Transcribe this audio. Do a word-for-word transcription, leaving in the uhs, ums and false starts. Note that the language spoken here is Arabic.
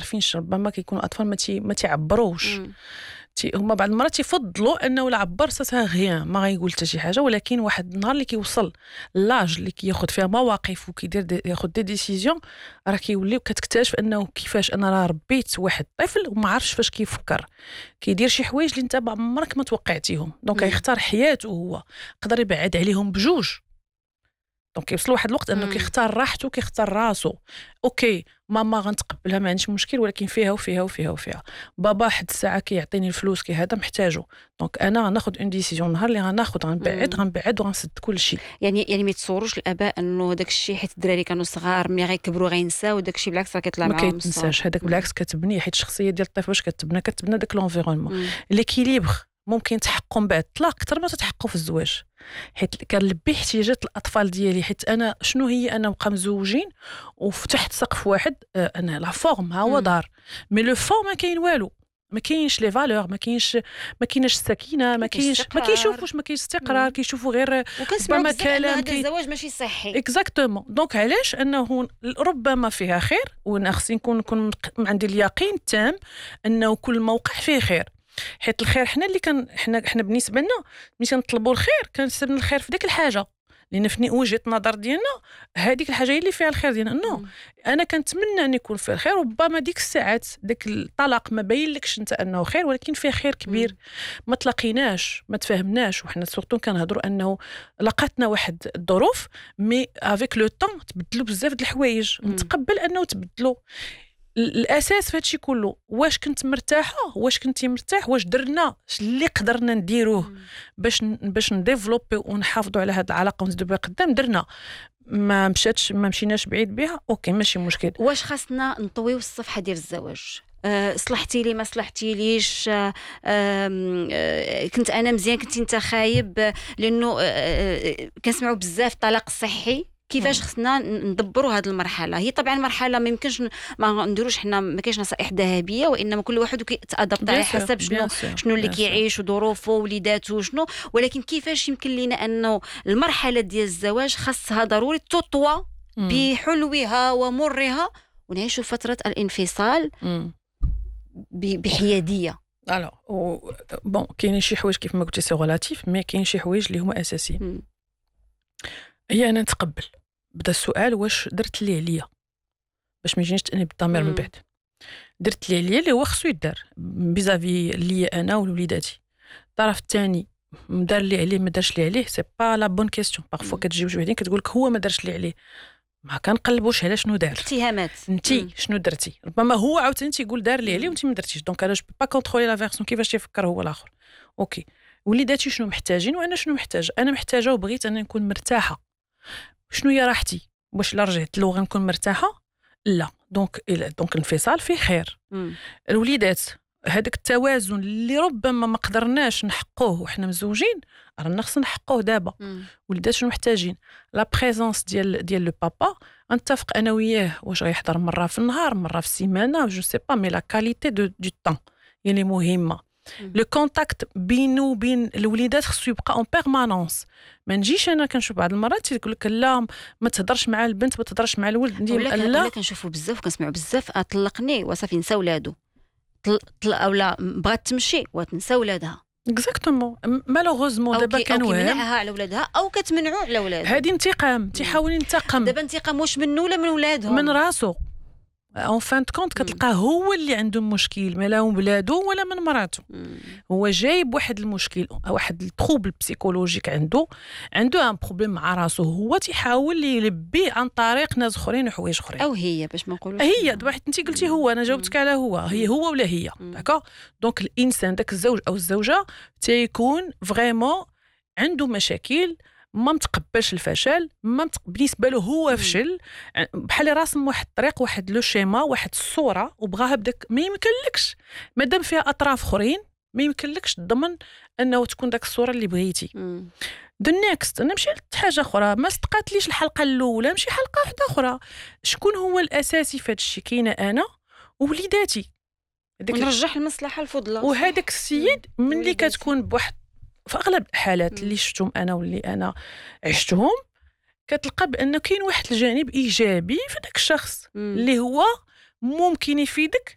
عارفينش، ربما كيكونوا اطفال ما تي ما تعبروش. هما بعض المرات يفضلوا انه لا عبر سا غيان ما غايقول حتى شي حاجه، ولكن واحد النهار اللي كيوصل لاج اللي كياخذ فيها مواقف وكيدير دي ياخذ دي ديسيزيون، راه كيوليو كتكتشف انه كيفاش انا راه ربيت واحد الطفل وما عارفش فاش كيفكر، كيدير شي حوايج اللي انت ما عمرك ما توقعتيهم. دونك يختار حياته، هو يقدر يبعد عليهم بجوج. دونك كيوصل واحد الوقت انه كيختار راحته، كيختار راسو. اوكي ماما غنتقبلها ما عنديش مشكل، ولكن فيها وفيها وفيها وفيها. بابا حد الساعه كيعطيني الفلوس كي هذا محتاجه، دونك انا غناخذ اون ديسيزيون. نهار اللي غناخذ غنبعد غنبعد وغنسد كل شيء. يعني يعني ما يتصوروش الاباء انه داك الشيء حيت الدراري كانوا صغار ملي غيكبروا غينساو داك الشيء، بالعكس راه كيطلع معاهم ما كيتنساش هذاك، بالعكس كتبني، حيت الشخصيه ديال الطفل واش كتبنى كتبنى داك لونفيرونمون. ليكيليبر ممكن يتحققوا بعد الطلاق اكثر ما تتحققوا في الزواج، حيت كنلبي احتياجات الاطفال ديالي. حيت انا شنو هي، انا نبقى مزوجين وفتحت سقف واحد، انا لا فورم ها هو دار، مي لو فون ما كاين والو، ما كاينش لي فالور، ما كاينش ما كاينش السكينه، ما كاينش ما كيشوفوش، ما كاينش استقرار، كيشوفوا غير ربما كلام هذا الزواج ماشي صحي. اكزاكتومون. دونك علاش انه ربما فيها خير، وانا خصني نكون نكون عندي اليقين التام انه كل موقع فيه خير. حيت الخير حنا اللي كان حنا حنا بالنسبه لنا ملي كنطلبوا الخير كنسبنا الخير في ديك الحاجه، لان في وجهه النظر ديالنا هذيك الحاجه هي اللي فيها الخير ديالنا. نو انا كنتمنى ان يكون فيها الخير، ربما ديك الساعات داك الطلاق ما باين لكش انت انه خير، ولكن فيه خير كبير. ما تلاقيناش، ما تفاهمناش، وحنا سورتو كنهضروا انه لقاتنا واحد الظروف، مي افيك لو طون تبدلوا بزاف د الحوايج، نتقبل انه تبدلوا. الاساس في هادشي كله واش كنت مرتاحه، واش كنتي مرتاح، واش درنا اللي قدرنا نديروه باش باش نديفلوبي ونحافظوا على هذه العلاقه ونزيدوا بها قدام. درنا، ما مشاتش ما مشيناش بعيد بها، اوكي ماشي مشكل. واش خاصنا نطويو الصفحه ديال الزواج؟ أه صلحتي لي ما صلحتي ليش، أه أه كنت انا مزيان كنت انت خايب، لانه أه كنسمعوا بزاف طلاق الصحي. كيفاش خصنا ندبروا هذه المرحله؟ هي طبعا مرحله ما يمكنش ما نديروش حنا، ما كاينش نصائح ذهبيه، وانما كل واحد كيتادبط على حسب شنو شنو اللي كيعيش وظروفه ووليداته شنو. ولكن كيفاش يمكن لنا انه المرحله ديال الزواج خاصها ضروري تطوى بحلوها ومرها، ونعيشوا فتره الانفصال بحياديه. الو بون كاينين شي حوايج كيف ما قلتي سي ريلاتيف، مي كاين شي حوايج اللي هما اساسيين. هي انا نتقبل بدا السؤال واش درت اللي عليا، باش ما يجينيش تاني بالضمير من بعد. درت اللي عليا اللي هو خصو يدار بيزافي ليا انا ووليداتي. الطرف الثاني دار اللي عليه ما دارش اللي عليه، سي با لا بون كيسيون. بارفو كتجي وجه وحدين كتقول لك هو ما دارش اللي عليه، ما كنقلبوش على شنو دار. اتهامات انتي شنو درتي، ربما هو عاوتاني تيقول دار اللي عليه وانتي ما درتيش. دونك انا جو با كونترولي لا فيرسيون كيفاش تيفكر هو الاخر. اوكي وليداتي شنو محتاجين وانا شنو محتاج. انا محتاجه وبغيت انا نكون مرتاحه. شنو هي راحتي؟ واش لا رجعت له غنكون مرتاحه؟ لا. دونك دونك الانفصال فيه خير. مم. الوليدات هذاك التوازن اللي ربما ما قدرناش نحقوه وحنا مزوجين، رانا خصنا نحقوه دابا. وليدات شنو محتاجين؟ لا بريزونس ديال ديال لو بابا. نتفق انا وياه واش غيحضر مره في النهار، مره في السيمانه، جو سي با، مي لا كاليتي دو دو طون هي اللي مهمه. لو كونتاكت بينه وبين الوليدات خصو يبقى اون بيرمانونس. ما نجيش انا كنشوف بعض المرات تيقول لك لا ما تهضرش مع البنت، ما تهضرش مع الولد ديال لا. ولا كنشوفوا بزاف وكنسمعوا بزاف طلقني وصافي نسى ولادو، طلق اولا بغات تمشي وتنسى ولادها. اكزاكتومون. مالوغوزمون دابا كانوا كتمنعها على ولادها او كتمنعوا على ولادها. هذه انتقام، تيحاول ينتقم. دابا انتقام واش منه ولا من ولادهم؟ من راسو. اون فان كونت كتلقاه هو اللي عنده مشكل، ما لا ولادو ولا من مراته. هو جايب واحد المشكل، واحد التروبل بسيكولوجيك عنده عنده ان بروبليم مع راسو، هو تيحاول يلبيه عن طريق ناس اخرين وحوايج اخرين. او هي باش ما نقولوش هي واحد انت قلتي هو، انا جاوبتك على هو. هي هو ولا هي داكا. دونك الانسان داك الزوج او الزوجه تيكون فريمون عنده مشاكل، ما متقبلش الفشل، ما متق... بالنسبه له هو فشل، بحال راسم واحد الطريق، واحد لو شيما، واحد الصوره وبغاها بداك. ما يمكنلكش مادام فيها اطراف اخرين، ما يمكنلكش تضمن انه تكون داك الصوره اللي بغيتي. ذا نيكست نمشي لحاجه اخرى. ما صدقاتليش الحلقه الاولى، نمشي حلقه واحده اخرى. شكون هو الاساسي في هذا الشيء؟ كاينه انا ووليداتي، ونرجح المصلحه الفضلى. وهذاك السيد ملي كتكون بواحد في اغلب الحالات اللي شفتهم انا واللي انا عشتهم، كتلقى بان كاين واحد الجانب ايجابي في داك الشخص مم. اللي هو ممكن يفيدك